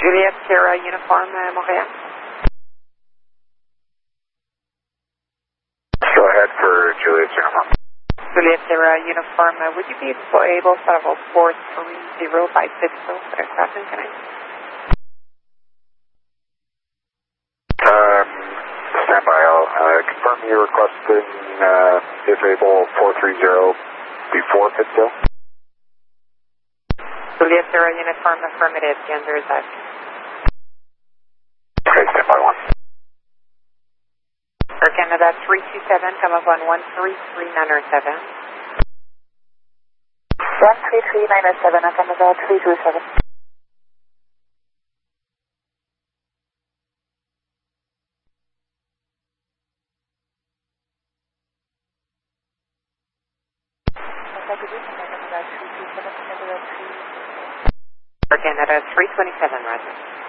Juliet Sierra Uniform, Montréal. Go ahead for Juliet Uniform. Juliet Sierra Uniform, would you be able to level 430 by Pittsville for aircraft incoming? Stand by. I'll confirm you're requesting, if able, 430 before Pittsville. Juliet Sierra Uniform, affirmative. Gender is that. Okay, stand by 1. Air Canada 327, come up on 133,907. 133,907, Air Canada 327. Air Canada 327, Roger.